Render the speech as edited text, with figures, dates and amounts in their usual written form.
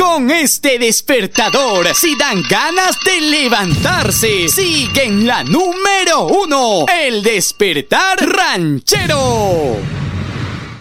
Con este despertador, si dan ganas de levantarse, sigue en la número 1, el despertar ranchero.